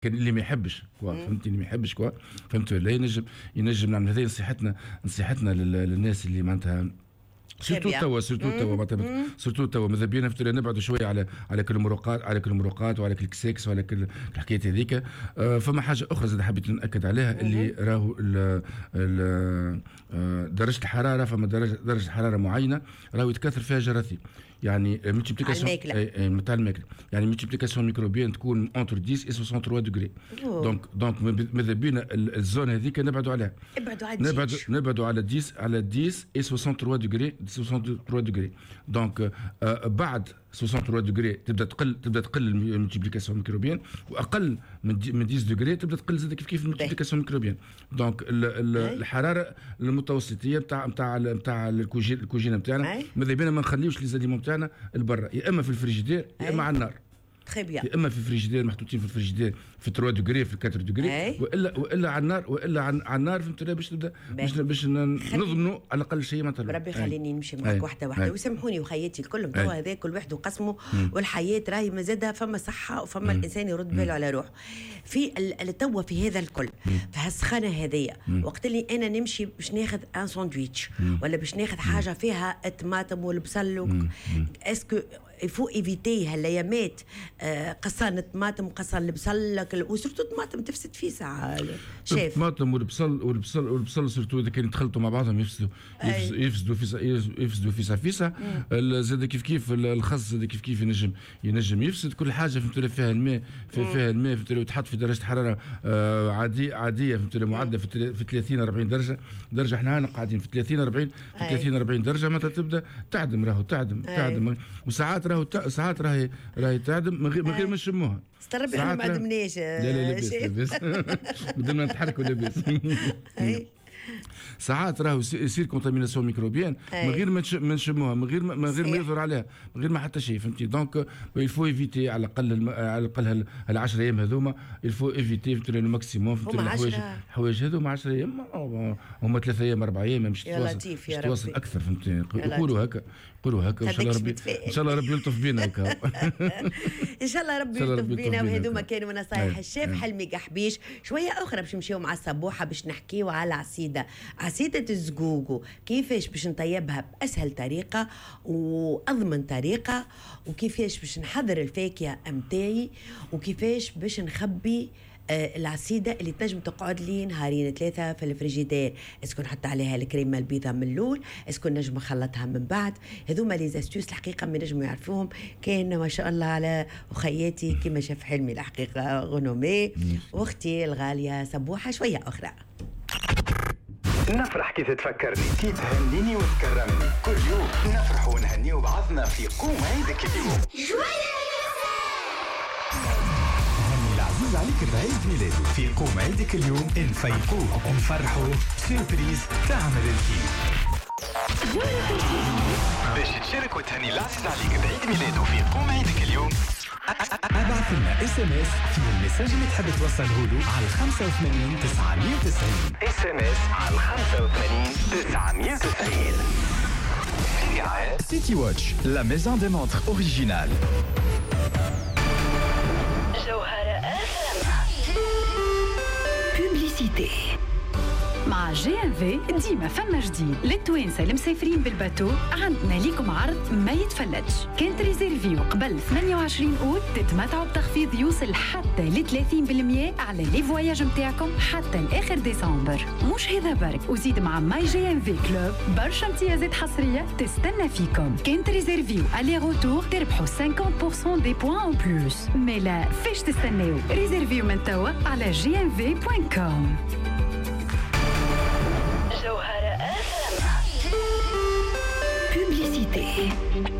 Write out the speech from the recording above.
كان اللي ما يحبش فهمت، اللي ما يحبش فهمت، لا ينجم نعمل. هذه نصيحتنا للناس اللي معناتها سورتو توا ماذا بينا فترة نبعدوا شويه على كل المروقات وعلى كل الكسكس وعلى كل الحكايات هذيك. فما حاجه اخرى زاد حبيت ناكد عليها، اللي راهو درجه الحراره، فما درجه حراره معينه راهو يتكاثر فيها جراثيم، يعني ملتيبليكاسيون نتاع الماكله، يعني ملتيبليكاسيون ميكروبيان تكون انتر 10 و 63 دوغري. دونك ماذا بينا الزون هذيك نبعدوا عليها، نبعدوا على 10 و 63 دوغري. دونك بعد 63 دوغري تبدا تقل الملتيبليكاسيون ميكروبيان، واقل من 10 دوغري تبدا تقل زاد كيف الملتيبليكاسيون ميكروبيان. دونك الحراره المتوسطيه نتاع الكوجينه نتاعنا ماذا بينا ما نخليوش لي زاليمون نتاعنا البرا، يا اما في الفريجيدير يا اما على النار. يا اما في الفريجيدير، محطوطين في الفريجيدير في 3 دوغري في 4 دوغري، والا على النار فهمت، باش نبدا باش نضمنوا على الاقل شيء مثلا. ربي خليني نمشي معك واحده وسامحوني وخياتي الكل توا هذا كل واحد وقسمه، والحياه راهي مازادها فما صحه وفما الانسان يرد باله على روحه في التوا في هذا الكل. في هالسخانه هذيا وقت اللي انا نمشي باش ناخذ ان ساندويتش ولا باش ناخذ حاجه فيها الطماطم والبصل، اسكو يفو ايفيتي هالايامات قصان الطماطم وقصان البصل، وسورتو الطماطم تفسد في ساعه شايف. الطماطم والبصل سورتو اذا كانوا يتخلطوا مع بعضهم يفسدوا في ساعه. زاد كيف الخس زاد كيف ينجم يفسد كل حاجه فهمت، فيها الماء فهمت، وتحط في درجه حراره عاديه فهمت، معدله في 30 40 درجه. احنا قاعدين في 30 40 درجه، متى تبدا تعدم وساعات راهي تعدم من غير ما نشموها. استربي احنا ما عدمناش. لا لاباس بدنا نتحركوا لاباس. ساعات راهو يصير كونتاميناسيون ميكروبيان من غير ما نشموها، من غير ما يظهر عليها، من غير ما حتى شيء فهمتي. دونك يلفو ايفيتي على الاقل ال10 ايام هذوما، يلفو ايفيتي في الماكسيموم في الحوايج هذوما 10 ايام، هما 3 ايام 4 ايام مش توصل اكثر فهمتي. يقولوا هكا ان شاء الله ربي يلطف بينا هكا. ان شاء الله ربي يلطف بينا. وهذوما كانوا نصايح الشيف حلمي قحبيش. شويه اخرى باش نمشيو مع الصبوحه باش نحكيو على عصيدة الزقوق، كيفاش باش نطيبها بأسهل طريقة وأضمن طريقة، وكيفاش باش نحضر الفاكهة متاعي، وكيفاش باش نخبي العصيدة اللي تنجم تقعد لي نهارين 3 في الفريجيدير. اسكو نحط عليها الكريمة البيضة من الأول، اسكو نجم نخلطها من بعد. هذوما لي زاستوس الحقيقة ما نجموا يعرفوهم. كان ما شاء الله على أخياتي كما شاف حلمي الحقيقة غنومي، واختي الغالية صبوحة. شوية أخرى نفرح كيف تفكرني، كي تهنيني وتكرمني، كل يوم نفرح ونهني بعضنا في قوم عيدك اليوم. هني العزيز عليك بعيد ميلادك في قوم عيدك اليوم، نفيقوه ونفرحوا سيربريز تعمل الكيف. باش تشارك وتهني العزيز عليك بعيد ميلاده في قوم عيدك اليوم، ابعث لنا SMS في المساج اللي تحب توصله له على 85 990. SMS على 85 990. City Watch, la maison des montres originale. Publicité. مع GMV ديما فما جديد للتوانسة المسافرين بالباتو. عندنا ليكم عرض ما يتفلتش. كان تريزيرفيو قبل 28 أوت تتمتعوا بتخفيض يوصل حتى ل 30% على لي فواياج متاعكم حتى الآخر ديسمبر. مش هذا برك، وزيد مع ماي GMV كلوب برشا امتيازات حصرية تستنى فيكم. كان تريزيرفيو الي روتور تربحوا 50% دي بوان أو بلوس. ميلا فاش تستناو؟ ريزيرفيو من توا على gmv.com. Publicité.